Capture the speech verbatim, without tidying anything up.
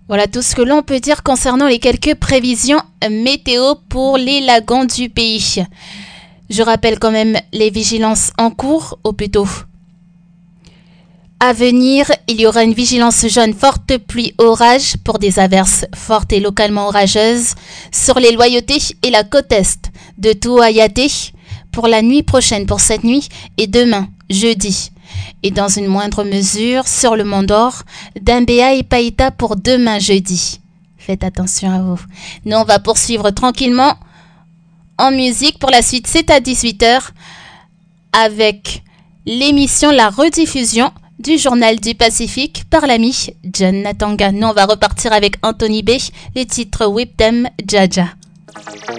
Voilà tout ce que l'on peut dire concernant les quelques prévisions météo pour les lagons du pays. Je rappelle quand même les vigilances en cours, ou plutôt à venir. Il y aura une vigilance jaune forte pluie orage pour des averses fortes et localement orageuses sur les Loyautés et la côte est de Touayaté pour la nuit prochaine, pour cette nuit et demain, jeudi. Et dans une moindre mesure sur le Mont d'Or, d'Imbéa et Païta pour demain jeudi. Faites attention à vous. Nous, on va poursuivre tranquillement en musique. Pour la suite, c'est à dix-huit heures avec l'émission, la rediffusion du Journal du Pacifique par l'ami John Natanga. Nous, on va repartir avec Anthony B, les titres Whip Them Jaja.